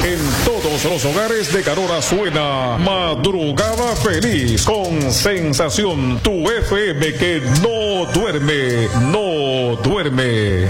En todos los hogares de Carora suena Madrugada Feliz con Sensación, tu FM que no duerme, no duerme.